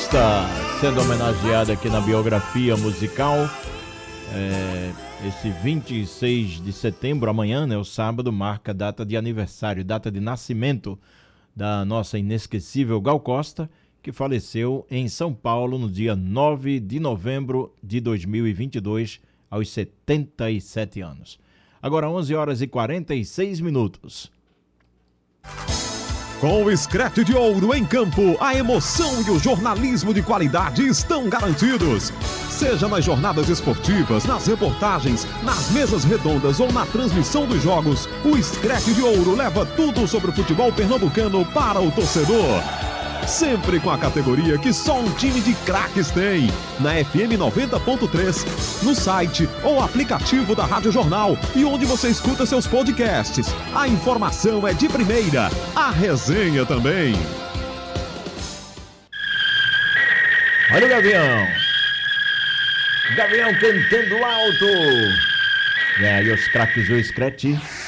Costa sendo homenageado aqui na biografia musical. Esse 26 de setembro, amanhã, né, o sábado, marca data de aniversário, data de nascimento da nossa inesquecível Gal Costa, que faleceu em São Paulo no dia 9 de novembro de 2022, aos 77 anos. Agora 11 horas e 46 minutos. Com o Scratch de Ouro em campo, a emoção e o jornalismo de qualidade estão garantidos. Seja nas jornadas esportivas, nas reportagens, nas mesas redondas ou na transmissão dos jogos, o Scratch de Ouro leva tudo sobre o futebol pernambucano para o torcedor. Sempre com a categoria que só um time de craques tem. Na FM 90.3, no site ou aplicativo da Rádio Jornal e onde você escuta seus podcasts. A informação é de primeira, a resenha também. Olha o Gavião. Gavião cantando alto. E aí os craques do Scratch.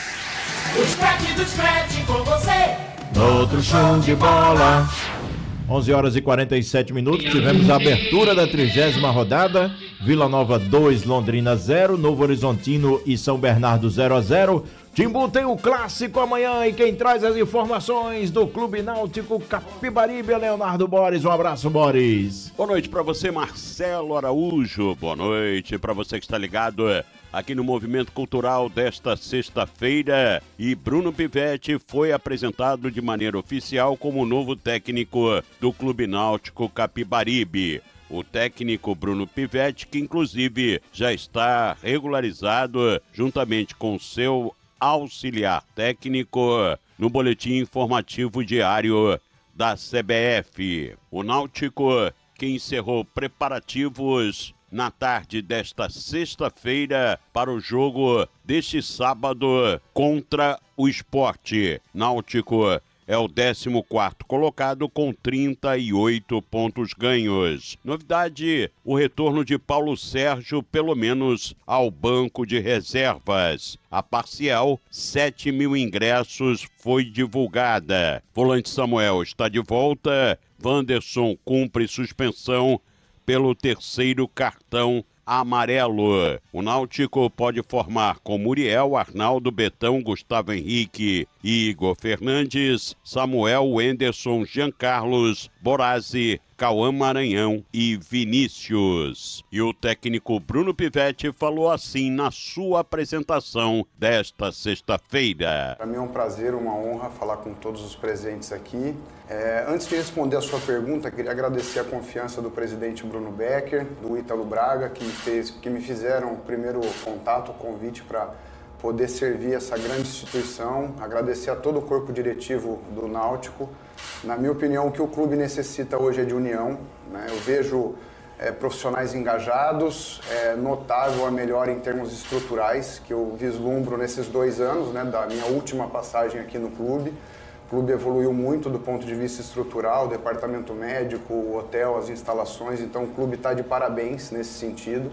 Os craques do Scratch com você. Outro show de bola. 11 horas e 47 minutos, tivemos a abertura da 30ª rodada, Vila Nova 2, Londrina 0, Novo Horizontino e São Bernardo 0-0. Timbu tem o clássico amanhã e quem traz as informações do Clube Náutico Capibaribe é Leonardo Boris. Um abraço, Boris. Boa noite para você, Marcelo Araújo. Boa noite para você que está ligado aqui no Movimento Cultural desta sexta-feira. E Bruno Pivetti foi apresentado de maneira oficial como novo técnico do Clube Náutico Capibaribe. O técnico Bruno Pivetti, que inclusive já está regularizado juntamente com seu auxiliar técnico no boletim informativo diário da CBF. O Náutico, que encerrou preparativos na tarde desta sexta-feira para o jogo deste sábado contra o Sport. Náutico é o 14º colocado com 38 pontos ganhos. Novidade, o retorno de Paulo Sérgio, pelo menos ao banco de reservas. A parcial, 7.000 ingressos, foi divulgada. Volante Samuel está de volta. Wanderson cumpre suspensão pelo 3º cartão amarelo. O Náutico pode formar com Muriel, Arnaldo, Betão, Gustavo Henrique e Igor Fernandes, Samuel, Wenderson, Jean Carlos, Borazzi, Cauã Maranhão e Vinícius. E o técnico Bruno Pivetti falou assim na sua apresentação desta sexta-feira. Para mim é um prazer, uma honra falar com todos os presentes aqui. Antes de responder a sua pergunta, queria agradecer a confiança do presidente Bruno Becker, do Ítalo Braga, que me fizeram o primeiro contato, o convite para poder servir essa grande instituição. Agradecer a todo o corpo diretivo do Náutico. Na minha opinião, o que o clube necessita hoje é de união, né? Eu vejo profissionais engajados, notável a melhora em termos estruturais que eu vislumbro nesses 2 anos, né, da minha última passagem aqui no clube. O clube evoluiu muito do ponto de vista estrutural, departamento médico, o hotel, as instalações, então o clube está de parabéns nesse sentido.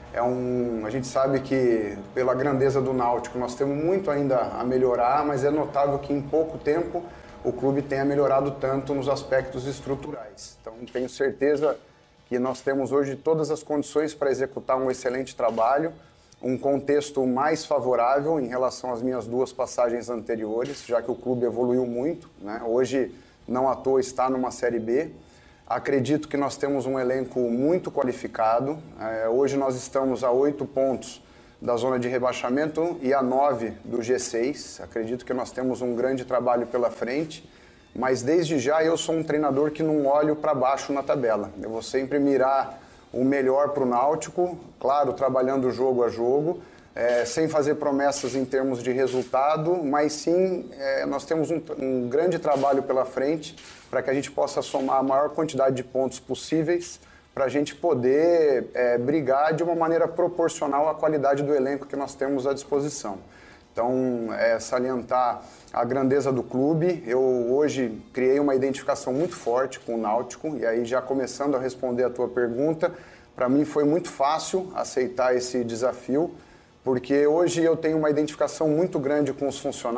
A gente sabe que pela grandeza do Náutico nós temos muito ainda a melhorar, mas é notável que em pouco tempo o clube tenha melhorado tanto nos aspectos estruturais. Então tenho certeza que nós temos hoje todas as condições para executar um excelente trabalho, um contexto mais favorável em relação às minhas 2 passagens anteriores, já que o clube evoluiu muito, né? Hoje, não à toa, está numa Série B. Acredito que nós temos um elenco muito qualificado. Hoje nós estamos a 8 pontos da zona de rebaixamento e a 9 do G6. Acredito que nós temos um grande trabalho pela frente, mas desde já eu sou um treinador que não olho para baixo na tabela. Eu vou sempre mirar o melhor para o Náutico, claro, trabalhando jogo a jogo, sem fazer promessas em termos de resultado, mas sim nós temos um grande trabalho pela frente para que a gente possa somar a maior quantidade de pontos possíveis para a gente poder brigar de uma maneira proporcional à qualidade do elenco que nós temos à disposição. Então, salientar a grandeza do clube. Eu hoje criei uma identificação muito forte com o Náutico, e aí já começando a responder a tua pergunta, para mim foi muito fácil aceitar esse desafio, porque hoje eu tenho uma identificação muito grande com os funcionários.